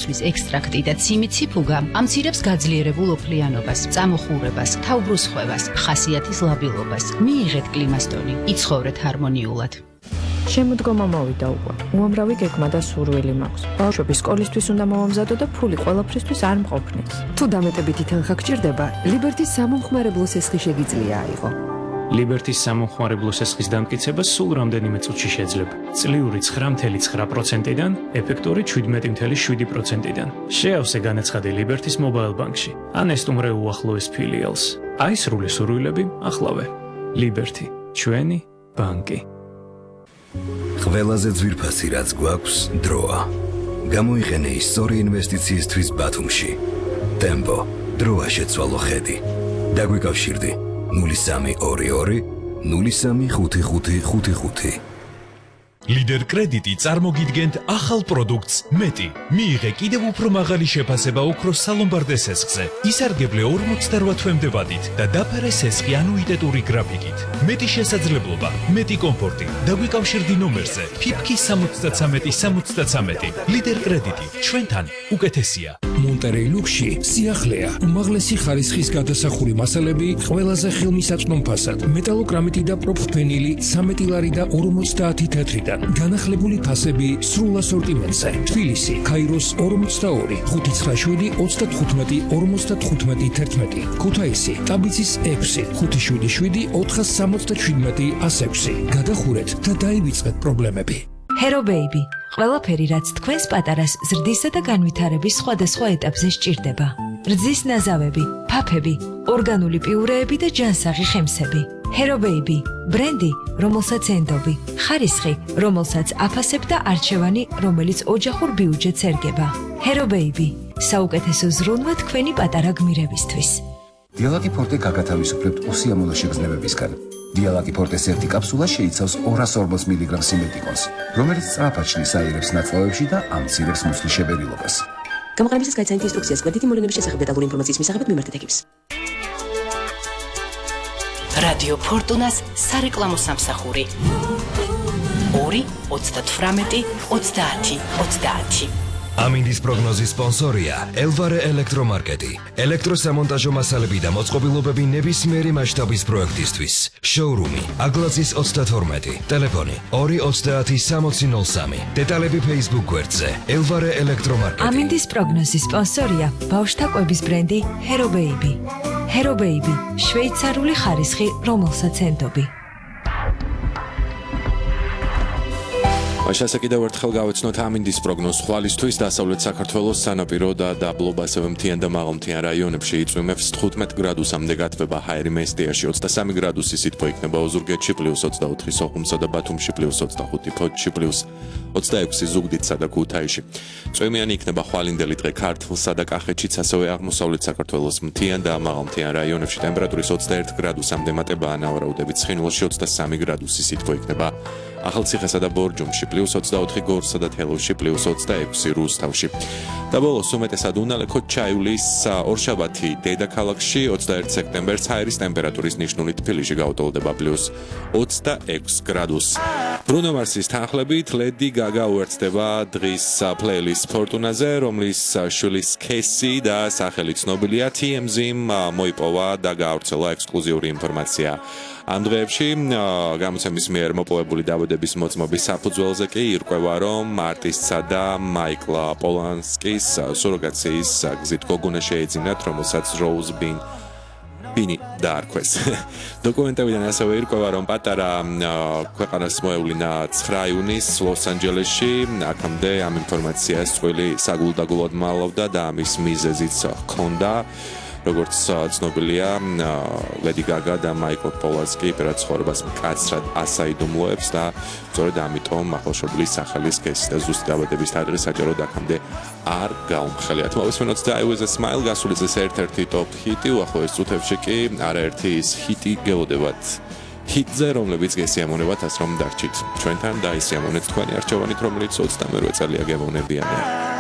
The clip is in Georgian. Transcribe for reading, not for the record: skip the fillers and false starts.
ნაყოფიერის ექსტრაქტი და ციმი ციფუგა ამცირებს გაძლიერებულ ოფლიანობას, წამოხურებას, თავბრუსხვევას, ხასიათის ლაბილობას. მიიღეთ კლიმასტონი, იცხოვრეთ ჰარმონიულად. შემოდგომა მოვიდა უკვე. უამრავი გეგმა და სურვილი მაქვს. ბავშვები სკოლისთვის უნდა მოვამზადო და ფული ყველაფრისთვის არ მყოფნის. თუ დამეტებითი თანხა გჭირდება, ლიბერტის სამომხმარებლო სესხი შეგიძლია აიღო. ლიბერტის სამომხმარებლო სესხის დამტკიცება სულ რამდენიმე წუთში შეძლებ. წლიური 9.9%-დან ეფექტური 17.7%-დან. შეავსე განაცხადი ლიბერტის მობაილ ბანკში. ან ესტუმრე უახლოეს ფილიალს. აი სრული სურვილები ახლავე. ლიბერტი, ჩვენი ბანკი. ყველაზე ძვირფასი რაც გვაქვს დროა. გამოიყენე ისტორი ინვესტიციისთვის ბათუმში. ტემპო, დროა შეცვალო ხედი. დაგვიკავშირდი 0322 035555. ლიდერ კრედიტი წარმოგიდგენთ ახალ პროდუქტს მეტი. მიიღე კიდევ უფრო მაღალი შეფასება ოქროს სალომბარდე სესხზე. ისარგებლე 48 თვემდე ვადით და დაფარე სესხი ანუიტეტური გრაფიკით. მეტი შესაძლებლობა, მეტი კომფორტი. დაგვიკავშირდი ნომერზე ფიფკი 73 ლიდერ კრედიტი ჩვენთან უკეთესია. მონტერეი ლუქსში სიახლეა, უმაღლესი ხარისხის გადასახური მასალები ყველაზე ხელმისაწვდომ ფასად. მეტალოკრამიტი და პროფენილი 13 ლარი და 50 თეთრიდან. განახლებული ფასები სრულ ასორტიმენტზე. თბილისი, ქაიროს 42, 597, 35, 55, 11. ქუთაისი, ტაბიცის 6, 577, 467, 106. გადახურეთ და დაივიწყეთ პრობლემები. Hero Baby. ყველაფერი, რაც თქვენს პატარას ზრდისა და განვითარების სხვადასხვა ეტაპზე სჭირდება. რძის ნაზავები, ფაფები, ორგანული პიურეები და ჯანსაღი ხემსები. Hero Baby. ბრენდი, რომელსაც ენდობი, ხარისხი, რომელსაც აფასებ და არჩევანი, რომელიც ოჯახურ ბიუჯეტს ერგება. Hero Baby. საუკეთესო ზრუნვა თქვენი პატარა გმირებისთვის. დიალაკი ფორტე გაგათავისუფლებთ უსიამოვნო შეგრძნებებისგან. დიალაკი ფორტეს ერთი კაფსულა შეიცავს 240 მგ სიმეტიკონს, რომელიც სწრაფად აირებს ნაწლავებში და ამცირებს მუცლის შებერილობას. გამოყენებისას გაიცანით ინსტრუქციას გვერდითი მოვლენების შესახებ დეტალური ინფორმაციის მისაღებად მიმართეთ ექიმს. რადიო ფორტუნას სარეკლამო სამსახური 2 38 30 30. ამინდის პროგნოზის სპონსორია ელვარე ელექტრომარკეტი. ელექტროსამონტაჟო მასალები და მოწყობილობები ნებისმიერი მასშტაბის პროექტისთვის. შოურუმი აგლაძის 32, ტელეფონი 230 დეტალები Facebook გვერდზე ელვარე ელექტრომარკეტი. ამინდის პროგნოზის სპონსორია ბავშვთა კვების ბრენდი Hero Baby. Hero Baby, შვეიცარიული ხარისხი, რომელსაც ენდობი. Așa კიდევ ერთხელ გავეცნოთ ამინდის პროგნოზს ხვალისთვის დასავლეთ საქართველოს სანაპირო და დაბლობას მთიან და მაღალმთიან რაიონებში იწვიმებს 15 გრადუსამდე გათბება ჰაერი მესტიაში 23 გრადუსი სითბო იქნება ოზურგეთში +24 სოხუმსა და ბათუმში +25 ფოთში +26 ზუგდიდსა და ქუთაისში. წვიმიანი იქნება ხვალინდელი დღე ქართლსა და კახეთშიც ასევე აღმოსავლეთ საქართველოს მთიან და მაღალმთიან რაიონებში ტემპერატურის 21 გრადუსამდე მატება ანავარაუდებით ცხინვალში 23 გრადუსი სითბო იქნება. ახალციხესა და ბორჯომში +24 გორსა და თელავში +26 რუსთავში. და ბოლოს უმეტესად უნალექო ჩაივლის ორშაბათი დედაქალაქში 21 სექტემბერს ჰაერის ტემპერატურის ნიშნული თბილისში გაუტოლდება +26 გრადუსს. ბრუნო მარსის თანხლებით ლედი გაგა უერთდება დღის პლეილისტ ფორტუნაზე, რომლის შვილის ქესი და სახელი ცნობილია. TMZ-მ მოიპოვა და გაავრცელა ექსკლუზიური ინფორმაცია. ამ დღეებში გამოცემის მიერ მოპოვებული დაბადების მოწმობის საფუძველზე კი ირკვევა, რომ არტისტსა და მაიკლ პოლანსკის სუროგაციის გზით გოგონა შეეძინათ, რომელსაც როუზ ბინი დაარქვეს. დოკუმენტებიდან ასევე ირკვევა, რომ პატარა ქვეყანას მოევლინა 9 იუნის ლოს-ანჯელესში, აქამდე ამ ინფორმაციას წყვილი საგულდაგულოდ მალავდა და ამის მიზეზიც ჰქონდა. როგორც ცნობილია, ლედი გაგა და მაიკლ პოლანსკი პირად ცხოვრებას მკაცრად ასაიდუმლოებს და სწორედ ამიტომ ახალშობილის სახელის ქესი და ზუსტი დაბადების თარიღი საჯაროდ აქამდე არ გაუმხელიათ. მოვესმენოთ და I Was a Smile გასული წლის ერთ-ერთი ტოპ ჰიტი, უახლოეს წუთებში კი არაერთი ის ჰიტი გეოდებათ ჰიტზე, რომლებიც გესიამოვნებათ, ასე რომ დარჩით ჩვენთან და ისიამოვნეთ თქვენი არჩევანით, რომელიც 28 წელია გემოვნებიანია.